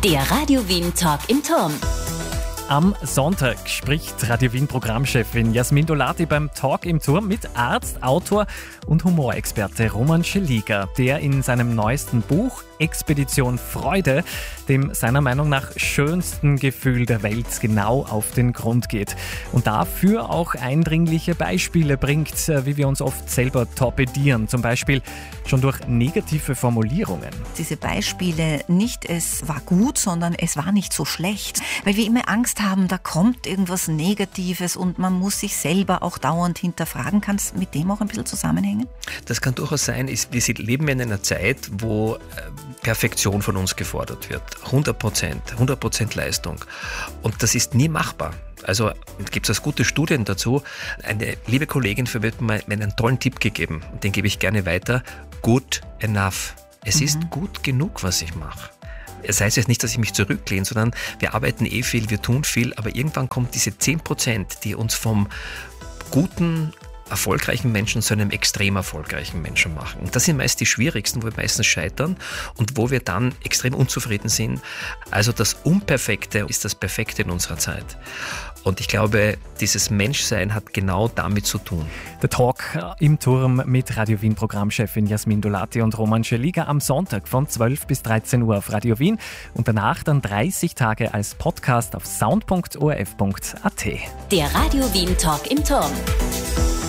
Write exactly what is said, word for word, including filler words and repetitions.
Der Radio Wien Talk im Turm. Am Sonntag spricht Radio Wien Programmchefin Jasmin Dolati beim Talk im Turm mit Arzt, Autor und Humorexperte Roman Szeliga, der in seinem neuesten Buch Expedition Freude dem seiner Meinung nach schönsten Gefühl der Welt genau auf den Grund geht und dafür auch eindringliche Beispiele bringt, wie wir uns oft selber torpedieren, zum Beispiel schon durch negative Formulierungen. Diese Beispiele nicht es war gut, sondern es war nicht so schlecht, weil wir immer Angst haben, da kommt irgendwas Negatives und man muss sich selber auch dauernd hinterfragen. Kann es mit dem auch ein bisschen zusammenhängen? Das kann durchaus sein. Wir leben in einer Zeit, wo Perfektion von uns gefordert wird. hundert Prozent, hundert Prozent Leistung. Und das ist nie machbar. Also gibt es gute Studien dazu. Eine liebe Kollegin hat mir einen tollen Tipp gegeben. Den gebe ich gerne weiter. Good enough. Es mhm. ist gut genug, was ich mache. Es heißt jetzt nicht, dass ich mich zurücklehne, sondern wir arbeiten eh viel, wir tun viel, aber irgendwann kommt diese zehn Prozent, die uns vom guten, erfolgreichen Menschen zu einem extrem erfolgreichen Menschen machen. Und das sind meist die schwierigsten, wo wir meistens scheitern und wo wir dann extrem unzufrieden sind. Also das Unperfekte ist das Perfekte in unserer Zeit. Und ich glaube, dieses Menschsein hat genau damit zu tun. Der Talk im Turm mit Radio Wien Programmchefin Jasmin Dolati und Roman Szeliga am Sonntag von zwölf bis dreizehn Uhr auf Radio Wien und danach dann dreißig Tage als Podcast auf sound punkt o r f punkt a t. Der Radio Wien Talk im Turm.